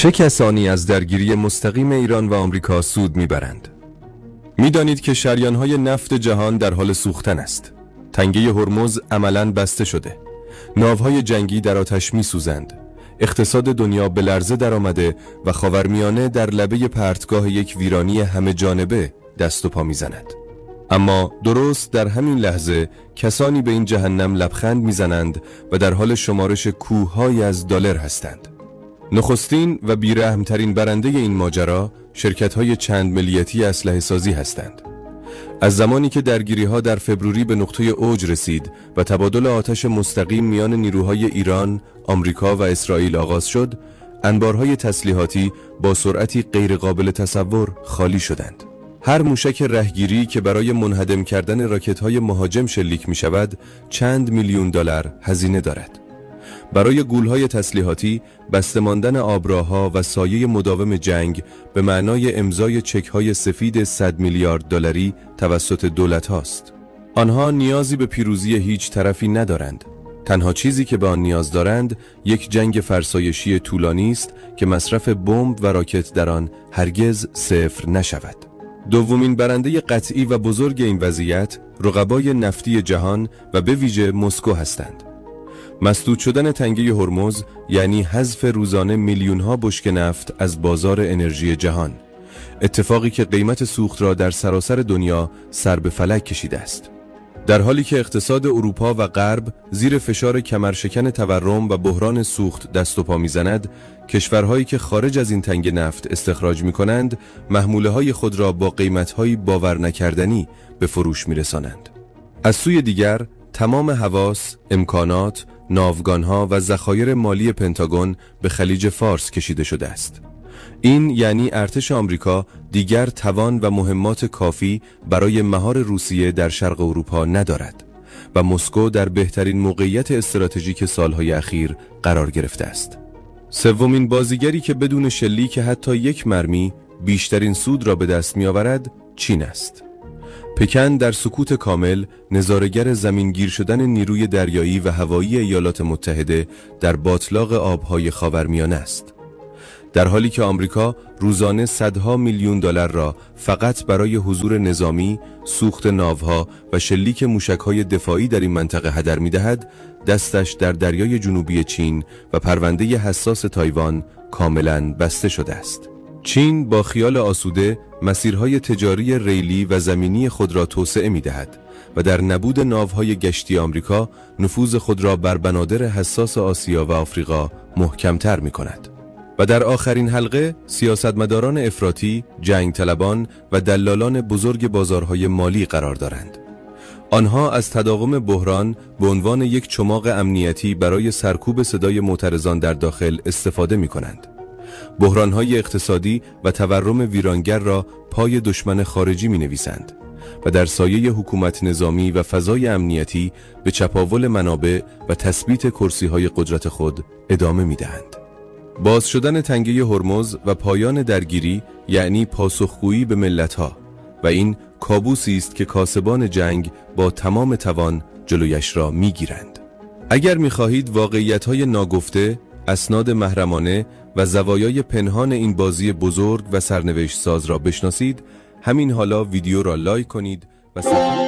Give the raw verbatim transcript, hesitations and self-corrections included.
چه کسانی از درگیری مستقیم ایران و آمریکا سود میبرند؟ میدانید که شریان‌های نفت جهان در حال سوختن است. تنگه هرمز عملاً بسته شده. ناوهای جنگی در آتش میسوزند. اقتصاد دنیا به لرزه در آمده و خاورمیانه در لبه پرتگاه یک ویرانی همه جانبه دست و پا میزند. اما درست در همین لحظه کسانی به این جهنم لبخند میزنند و در حال شمارش کوه‌هایی از دلار هستند. نخستین و بیرحمترین برنده این ماجرا شرکت‌های چند ملیتی اسلحه سازی هستند. از زمانی که درگیری‌ها در فوریه به نقطه اوج رسید و تبادل آتش مستقیم میان نیروهای ایران، آمریکا و اسرائیل آغاز شد، انبارهای تسلیحاتی با سرعتی غیرقابل تصور خالی شدند. هر موشک رهگیری که برای منهدم کردن راکت‌های مهاجم شلیک می‌شود، چند میلیون دلار هزینه دارد. برای گولهای تسلیحاتی بسته ماندن آبراها و سایه مداوم جنگ به معنای امضای چک‌های سفید صد میلیارد دلاری توسط دولت هاست. آنها نیازی به پیروزی هیچ طرفی ندارند. تنها چیزی که به آن نیاز دارند یک جنگ فرسایشی طولانی است که مصرف بمب و راکت در آن هرگز صفر نشود. دومین برنده قطعی و بزرگ این وضعیت رقبای نفتی جهان و به ویژه مسکو هستند. مسدود شدن تنگه هرمز یعنی حذف روزانه میلیون‌ها بشکه نفت از بازار انرژی جهان، اتفاقی که قیمت سوخت را در سراسر دنیا سر به فلک کشیده است. در حالی که اقتصاد اروپا و غرب زیر فشار کمرشکن تورم و بحران سوخت دست و پا می‌زند، کشورهایی که خارج از این تنگه نفت استخراج می‌کنند، محموله‌های خود را با قیمت‌های باور نکردنی به فروش می‌رسانند. از سوی دیگر تمام حواس، امکانات، ناوگانها و ذخایر مالی پنتاگون به خلیج فارس کشیده شده است. این یعنی ارتش آمریکا دیگر توان و مهمات کافی برای مهار روسیه در شرق اروپا ندارد و مسکو در بهترین موقعیت استراتژیک سالهای اخیر قرار گرفته است. سومین بازیگری که بدون شلیک حتی یک مرمی بیشترین سود را به دست می آورد چین است. پکن در سکوت کامل نظاره‌گر زمینگیر شدن نیروی دریایی و هوایی ایالات متحده در باتلاق آبهای خاورمیانه است. در حالی که آمریکا روزانه صدها میلیون دلار را فقط برای حضور نظامی، سوخت ناوها و شلیک موشک‌های دفاعی در این منطقه هدر می‌دهد، دستش در دریای جنوبی چین و پرونده حساس تایوان کاملاً بسته شده است. چین با خیال آسوده مسیرهای تجاری ریلی و زمینی خود را توسعه می‌دهد و در نبود ناوهای گشتی آمریکا نفوذ خود را بر بنادر حساس آسیا و آفریقا محکم‌تر می‌کند. و در آخرین حلقه سیاستمداران افراطی، جنگ طلبان و دلالان بزرگ بازارهای مالی قرار دارند. آنها از تداوم بحران به عنوان یک چماق امنیتی برای سرکوب صدای معترضان در داخل استفاده می‌کنند. بحران‌های اقتصادی و تورم ویرانگر را پای دشمن خارجی می‌نویسند و در سایه حکومت نظامی و فضای امنیتی به چپاول منابع و تثبیت کرسی‌های قدرت خود ادامه می‌دهند. باز شدن تنگه هرمز و پایان درگیری یعنی پاسخگویی به ملت‌ها و این کابوسی است که کاسبان جنگ با تمام توان جلویش را می‌گیرند. اگر می‌خواهید واقعیت‌های ناگفته، اسناد محرمانه و زوایای پنهان این بازی بزرگ و سرنوشت ساز را بشناسید، همین حالا ویدیو را لایک کنید و